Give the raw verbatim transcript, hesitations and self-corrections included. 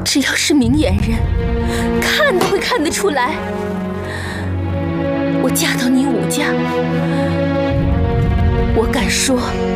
只要是明眼人，看都会看得出来。我嫁到你武家，我敢说，